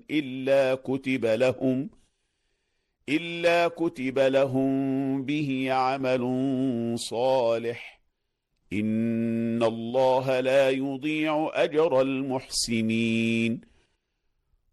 إلا كتب لهم به عمل صالح. إن الله لا يضيع أجر المحسنين.